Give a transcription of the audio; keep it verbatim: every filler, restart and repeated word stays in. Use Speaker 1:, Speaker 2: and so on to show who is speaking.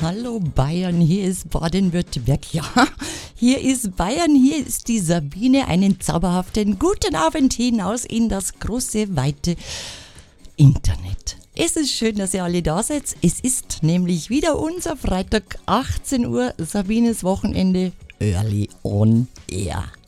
Speaker 1: Hallo Bayern, hier ist Baden-Württemberg. Ja, hier ist Bayern, hier ist die Sabine. Einen zauberhaften guten Abend hinaus in das große, weite Internet. Es ist schön, dass ihr alle da seid. Es ist nämlich wieder unser Freitag, achtzehn Uhr, Sabines Wochenende, Early on Air.